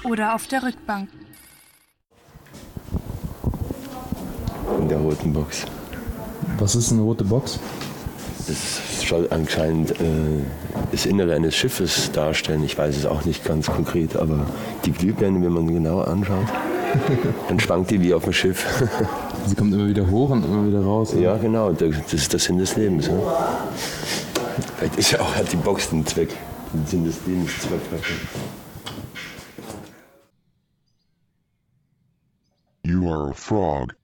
oder auf der Rückbank. In der roten Box. Was ist eine rote Box? Das soll anscheinend das Innere eines Schiffes darstellen. Ich weiß es auch nicht ganz konkret, aber die Glühbirne, wenn man genauer anschaut, dann schwankt die wie auf dem Schiff. Sie kommt immer wieder hoch und immer wieder raus. Oder? Ja, genau, das ist der Sinn des Lebens. Ne? Vielleicht hat die Box den Zweck, den Sinn des Lebens. You are a frog.